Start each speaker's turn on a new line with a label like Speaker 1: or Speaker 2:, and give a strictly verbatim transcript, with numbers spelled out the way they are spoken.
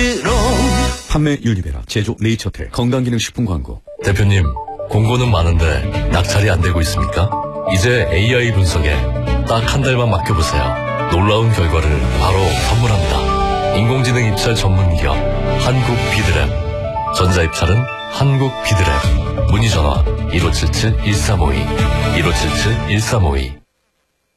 Speaker 1: 그럼
Speaker 2: 판매 윤리베라 제조 네이처텔 건강기능식품 광고.
Speaker 3: 대표님, 공고는 많은데 낙찰이 안 되고 있습니까? 이제 에이아이 분석에 딱 한 달만 맡겨보세요. 놀라운 결과를 바로 선물합니다. 인공지능 입찰 전문 기업 한국 비드랩. 전자입찰은 한국 비드랩. 문의 전화 일오칠칠 일삼오이 일오칠칠 일삼오이.